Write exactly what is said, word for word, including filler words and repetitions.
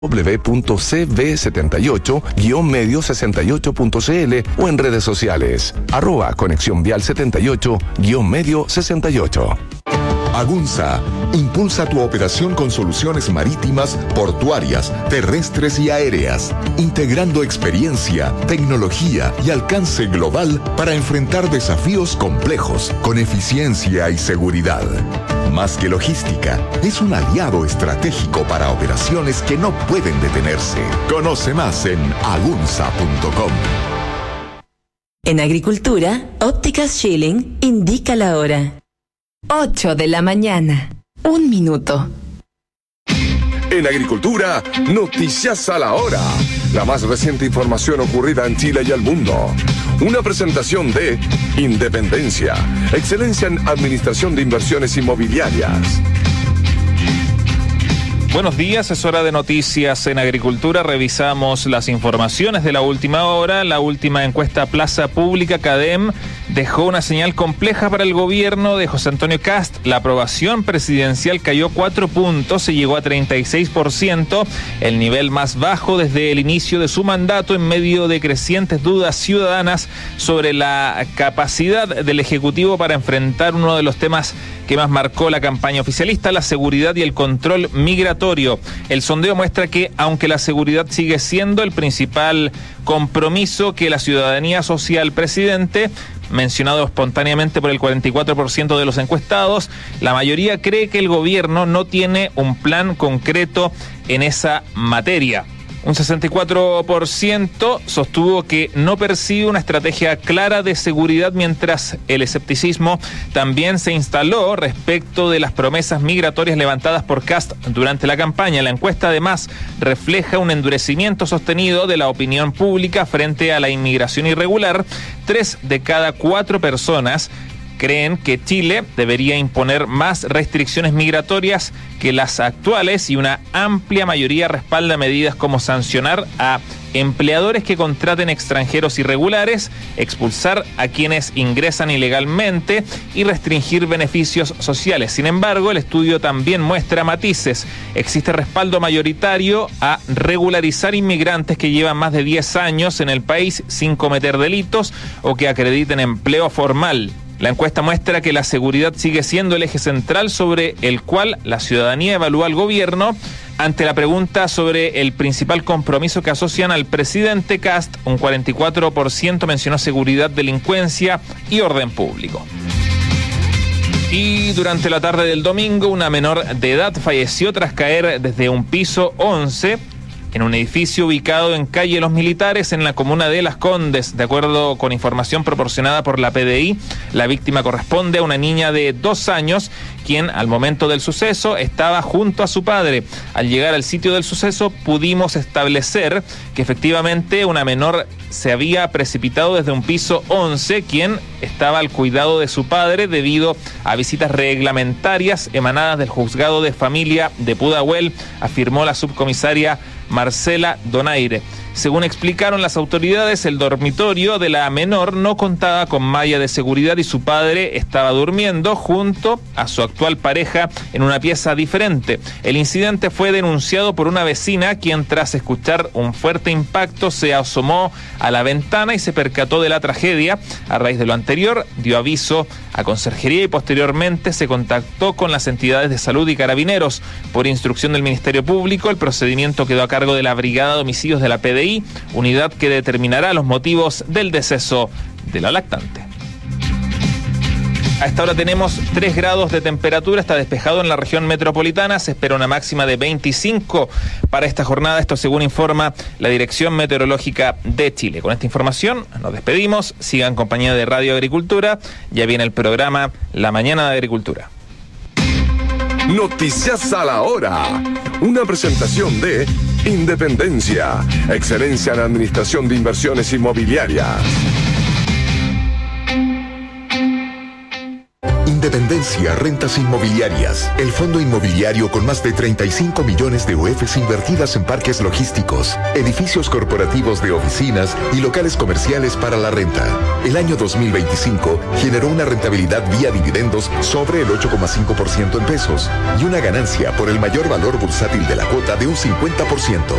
w punto c b setenta y ocho guión medio sesenta y ocho punto c l o en redes sociales, arroba conexión vial setenta y ocho guión medio sesenta y ocho. Agunza impulsa tu operación con soluciones marítimas, portuarias, terrestres y aéreas, integrando experiencia, tecnología y alcance global para enfrentar desafíos complejos con eficiencia y seguridad. Más que logística, es un aliado estratégico para operaciones que no pueden detenerse. Conoce más en agunza punto com. En Agricultura, Ópticas Schilling indica la hora. ocho de la mañana. Un minuto. En Agricultura, noticias a la hora. La más reciente información ocurrida en Chile y el mundo. Una presentación de Independencia, excelencia en administración de inversiones inmobiliarias. Buenos días, es hora de noticias en Agricultura. Revisamos las informaciones de la última hora. La última encuesta Plaza Pública CADEM dejó una señal compleja para el gobierno de José Antonio Kast. La aprobación presidencial cayó cuatro puntos y llegó a treinta y seis por ciento, el nivel más bajo desde el inicio de su mandato, en medio de crecientes dudas ciudadanas sobre la capacidad del Ejecutivo para enfrentar uno de los temas que más marcó la campaña oficialista, la seguridad y el control migratorio. El sondeo muestra que, aunque la seguridad sigue siendo el principal compromiso que la ciudadanía asocia al presidente, mencionado espontáneamente por el cuarenta y cuatro por ciento de los encuestados, la mayoría cree que el gobierno no tiene un plan concreto en esa materia. Un sesenta y cuatro por ciento sostuvo que no percibe una estrategia clara de seguridad, mientras el escepticismo también se instaló respecto de las promesas migratorias levantadas por Kast durante la campaña. La encuesta además refleja un endurecimiento sostenido de la opinión pública frente a la inmigración irregular. Tres de cada cuatro personas creen que Chile debería imponer más restricciones migratorias que las actuales, y una amplia mayoría respalda medidas como sancionar a empleadores que contraten extranjeros irregulares, expulsar a quienes ingresan ilegalmente y restringir beneficios sociales. Sin embargo, el estudio también muestra matices. Existe respaldo mayoritario a regularizar inmigrantes que llevan más de diez años en el país sin cometer delitos o que acrediten empleo formal. La encuesta muestra que la seguridad sigue siendo el eje central sobre el cual la ciudadanía evalúa al gobierno. Ante la pregunta sobre el principal compromiso que asocian al presidente Kast, un cuarenta y cuatro por ciento mencionó seguridad, delincuencia y orden público. Y durante la tarde del domingo, una menor de edad falleció tras caer desde un piso once en un edificio ubicado en calle Los Militares, en la comuna de Las Condes. De acuerdo con información proporcionada por la P D I, la víctima corresponde a una niña de dos años, quien al momento del suceso estaba junto a su padre. Al llegar al sitio del suceso pudimos establecer que efectivamente una menor se había precipitado desde un piso once, quien estaba al cuidado de su padre debido a visitas reglamentarias emanadas del juzgado de familia de Pudahuel, afirmó la subcomisaria Marcela Donaire. Según explicaron las autoridades, el dormitorio de la menor no contaba con malla de seguridad y su padre estaba durmiendo junto a su actual pareja en una pieza diferente. El incidente fue denunciado por una vecina, quien tras escuchar un fuerte impacto se asomó a la ventana y se percató de la tragedia. A raíz de lo anterior, dio aviso a Conserjería y posteriormente se contactó con las entidades de salud y carabineros. Por instrucción del Ministerio Público, el procedimiento quedó a cargo de la Brigada de Homicidios de la P D I, unidad que determinará los motivos del deceso de la lactante. A esta hora tenemos tres grados de temperatura, está despejado en la región metropolitana, se espera una máxima de veinticinco para esta jornada, esto según informa la Dirección Meteorológica de Chile. Con esta información nos despedimos, sigan en compañía de Radio Agricultura, ya viene el programa La Mañana de Agricultura. Noticias a la hora, una presentación de Independencia, excelencia en administración de inversiones inmobiliarias. Independencia Rentas Inmobiliarias, el fondo inmobiliario con más de treinta y cinco millones de U Fs invertidas en parques logísticos, edificios corporativos de oficinas y locales comerciales para la renta. El año dos mil veinticinco generó una rentabilidad vía dividendos sobre el ocho coma cinco por ciento en pesos y una ganancia por el mayor valor bursátil de la cuota de un cincuenta por ciento.